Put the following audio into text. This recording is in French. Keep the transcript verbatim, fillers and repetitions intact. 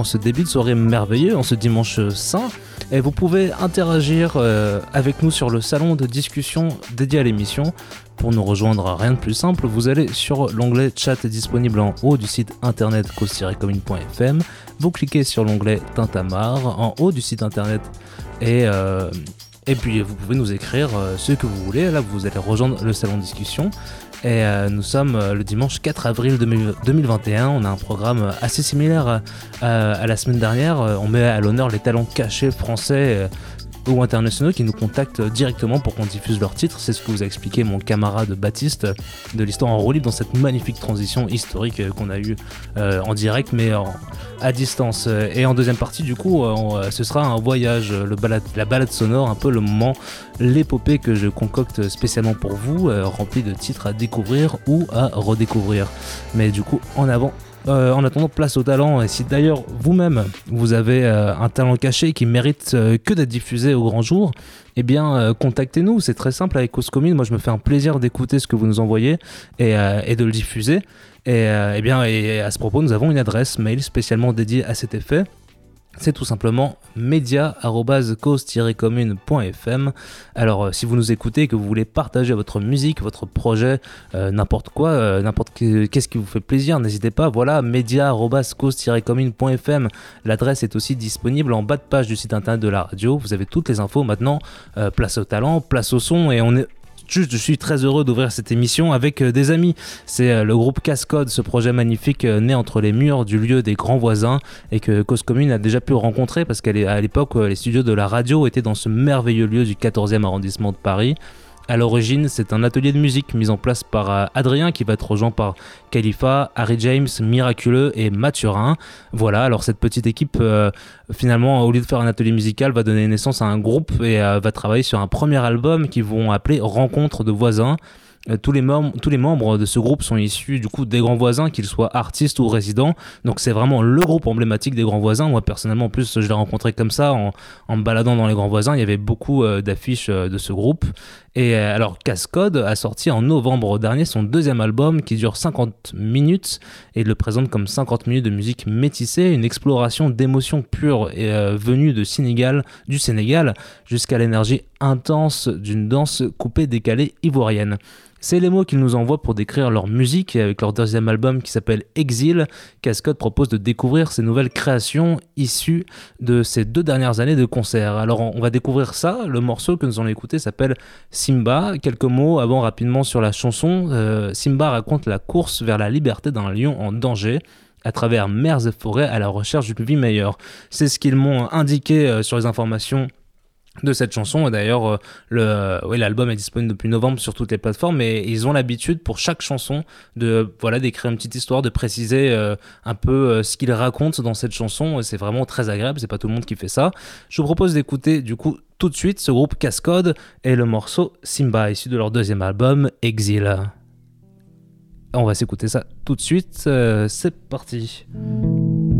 En ce début de soirée merveilleux, en ce dimanche saint, et vous pouvez interagir euh, avec nous sur le salon de discussion dédié à l'émission. Pour nous rejoindre, rien de plus simple, vous allez sur l'onglet chat disponible en haut du site internet cause tiret commune point f m, vous cliquez sur l'onglet Tintamarre en haut du site internet et, euh, et puis vous pouvez nous écrire euh, ce que vous voulez. Là vous allez rejoindre le salon de discussion. Et euh, nous sommes euh, le dimanche quatre avril deux mille vingt et un, on a un programme assez similaire à, à, à la semaine dernière. On met à l'honneur les talents cachés français euh, ou internationaux qui nous contactent directement pour qu'on diffuse leurs titres. C'est ce que vous a expliqué mon camarade Baptiste de l'Histoire en roue libre dans cette magnifique transition historique euh, qu'on a eue euh, en direct mais en, à distance. Et en deuxième partie du coup on, ce sera un voyage, le balade, la balade sonore, un peu le moment, l'épopée que je concocte spécialement pour vous, euh, remplie de titres à découvrir ou à redécouvrir. Mais du coup en avant, Euh, en attendant, place au talent. Et si d'ailleurs vous-même vous avez euh, un talent caché qui mérite euh, que d'être diffusé au grand jour, eh bien euh, contactez-nous, c'est très simple avec Cause Commune. Moi je me fais un plaisir d'écouter ce que vous nous envoyez et, euh, et de le diffuser. Et, euh, eh bien, et à ce propos, nous avons une adresse mail spécialement dédiée à cet effet. C'est tout simplement média arobase cause tiret commune point f m. Alors euh, si vous nous écoutez et que vous voulez partager votre musique, votre projet, euh, n'importe quoi, euh, n'importe que, qu'est-ce qui vous fait plaisir, n'hésitez pas, voilà, média arobase cause tiret commune point f m. L'adresse est aussi disponible en bas de page du site internet de la radio. Vous avez toutes les infos maintenant, euh, place au talent, place au son, et on est... Juste, je suis très heureux d'ouvrir cette émission avec euh, des amis. C'est euh, le groupe Cascode, ce projet magnifique euh, né entre les murs du lieu des grands voisins et que Cause Commune a déjà pu rencontrer parce qu'à l'époque, euh, les studios de la radio étaient dans ce merveilleux lieu du quatorzième arrondissement de Paris. À l'origine, c'est un atelier de musique mis en place par euh, Adrien qui va être rejoint par Khalifa, Harry James, Miraculeux et Mathurin. Voilà, alors cette petite équipe, euh, finalement, au lieu de faire un atelier musical, va donner naissance à un groupe et euh, va travailler sur un premier album qu'ils vont appeler Rencontre de voisins. Euh, tous, les mem- tous les membres de ce groupe sont issus du coup des grands voisins, qu'ils soient artistes ou résidents, donc c'est vraiment le groupe emblématique des grands voisins. Moi personnellement en plus je l'ai rencontré comme ça en, en me baladant dans les grands voisins, il y avait beaucoup euh, d'affiches euh, de ce groupe. Et euh, alors Cascode a sorti en novembre dernier son deuxième album qui dure cinquante minutes et le présente comme cinquante minutes de musique métissée, une exploration d'émotions pures et euh, venue de Sénégal, du Sénégal jusqu'à l'énergie intense d'une danse coupée décalée ivoirienne. C'est les mots qu'ils nous envoient pour décrire leur musique et avec leur deuxième album qui s'appelle Exil, Cascode propose de découvrir ces nouvelles créations issues de ces deux dernières années de concerts. Alors on va découvrir ça, le morceau que nous allons écouter s'appelle Simba. Quelques mots avant rapidement sur la chanson. Euh, Simba raconte la course vers la liberté d'un lion en danger à travers mers et forêts à la recherche d'une vie meilleure. C'est ce qu'ils m'ont indiqué euh, sur les informations de cette chanson. Et d'ailleurs euh, le, euh, oui, l'album est disponible depuis novembre sur toutes les plateformes et ils ont l'habitude pour chaque chanson de voilà, d'écrire une petite histoire, de préciser euh, un peu euh, ce qu'ils racontent dans cette chanson et c'est vraiment très agréable, c'est pas tout le monde qui fait ça. Je vous propose d'écouter du coup tout de suite ce groupe Cascode et le morceau Simba issu de leur deuxième album Exil. On va s'écouter ça tout de suite, euh, c'est parti.